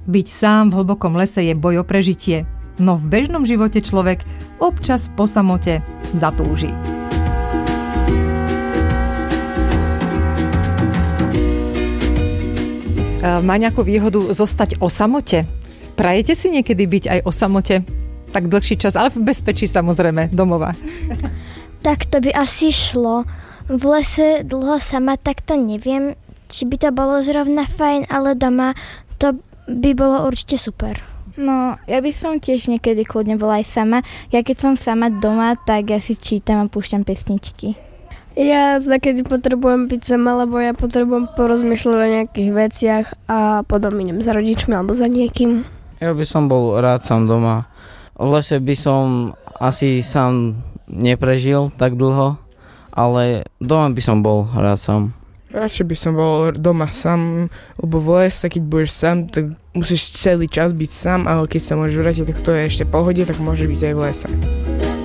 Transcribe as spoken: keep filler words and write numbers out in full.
Byť sám v hlbokom lese je boj o prežitie, no v bežnom živote človek občas po samote zatúži. Má nejakú výhodu zostať o samote? Prajete si niekedy byť aj o samote? Tak dlhší čas, ale v bezpečí samozrejme, domova. Tak to by asi šlo. V lese dlho sama, tak to neviem, či by to bolo zrovna fajn, ale doma to by bolo určite super. No, ja by som tiež niekedy kľudne bola aj sama. Ja keď som sama doma, tak ja si čítam a púšťam pesničky. Ja keď potrebujem byť sama, lebo ja potrebujem porozmýšľať o nejakých veciach a potom idem za rodičmi alebo za niekým. Ja by som bol rád sám doma. V lese by som asi sám neprežil tak dlho, ale doma by som bol rád sám. Radšej by som bol doma sám, lebo v lese, keď budeš sám, tak musíš celý čas byť sám, ale keď sa môžeš vrátiť, tak to je ešte pohode, tak môže byť aj v lese.